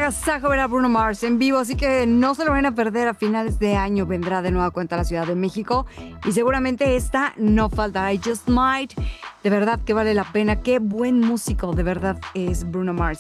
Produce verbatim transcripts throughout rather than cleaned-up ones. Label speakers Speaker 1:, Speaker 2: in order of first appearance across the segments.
Speaker 1: agasajo ver a Bruno Mars en vivo, así que no se lo van a perder. A finales de año vendrá de nueva cuenta a la Ciudad de México y seguramente esta no faltará. I Just Might, de verdad que vale la pena. Qué buen músico, de verdad, es Bruno Mars.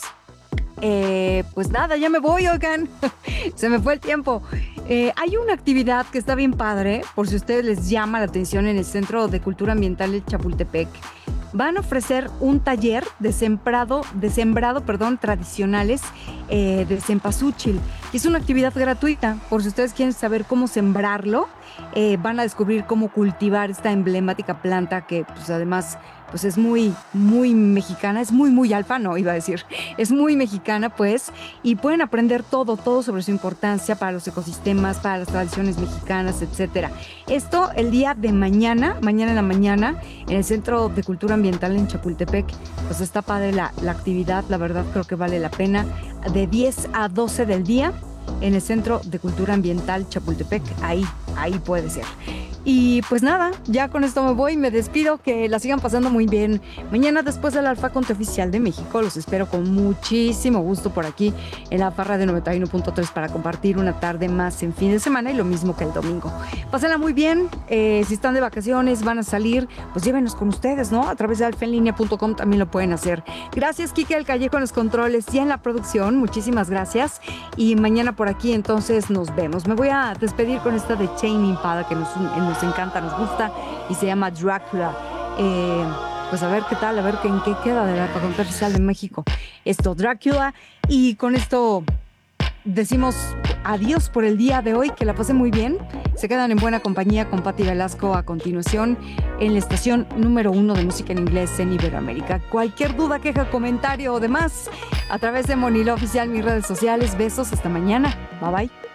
Speaker 1: Eh, pues nada, ya me voy, oigan. Se me fue el tiempo. Eh, hay una actividad que está bien padre, por si a ustedes les llama la atención, en el Centro de Cultura Ambiental de Chapultepec. Van a ofrecer un taller de sembrado, de sembrado, perdón, tradicionales eh, de cempasúchil. Es una actividad gratuita, por si ustedes quieren saber cómo sembrarlo. Eh, van a descubrir cómo cultivar esta emblemática planta que, pues, además, pues es muy, muy mexicana, es muy, muy alfa, no, iba a decir, es muy mexicana, pues, y pueden aprender todo, todo sobre su importancia para los ecosistemas, para las tradiciones mexicanas, etcétera. Esto el día de mañana, mañana en la mañana, en el Centro de Cultura Ambiental en Chapultepec. Pues está padre la, la actividad, la verdad creo que vale la pena, de diez a doce del día, en el Centro de Cultura Ambiental Chapultepec, ahí, ahí puede ser. Y pues nada, ya con esto me voy, me despido, que la sigan pasando muy bien. Mañana, después del Alfa Conte Oficial de México, los espero con muchísimo gusto por aquí en la Farra de noventa y uno punto tres para compartir una tarde más en fin de semana, y lo mismo que el domingo. Pásenla muy bien, eh, si están de vacaciones, van a salir, pues llévenos con ustedes, ¿no? A través de alfa en línea punto com también lo pueden hacer. Gracias, Kike del Callejo en los controles y en la producción, muchísimas gracias. Y mañana por aquí entonces nos vemos. Me voy a despedir con esta de Tame Impala que nos, nos encanta, nos gusta, y se llama Drácula. Eh, pues a ver qué tal, a ver qué, en qué queda de la Conte Oficial de México. Esto, Drácula, y con esto decimos adiós por el día de hoy, que la pasen muy bien. Se quedan en buena compañía con Patti Velasco a continuación en la estación número uno de música en inglés en Iberoamérica. Cualquier duda, queja, comentario o demás, a través de Monilo Oficial, mis redes sociales. Besos, hasta mañana. Bye bye.